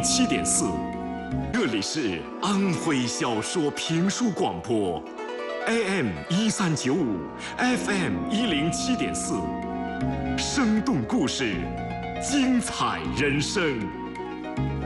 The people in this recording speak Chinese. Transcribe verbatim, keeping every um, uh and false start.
七点四，这里是安徽小说评书广播 ，A M 一三九五 ，F M 一零七点四，生动故事，精彩人生。